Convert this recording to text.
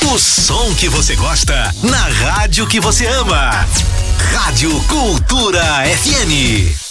O som que você gosta, na rádio que você ama. Rádio Cultura FM.